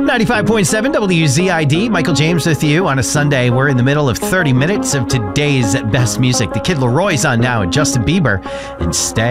95.7 WZID. Michael James with you on a Sunday. We're in the middle of 30 minutes of today's best music. The Kid Leroy's on now and Justin Bieber and Stay.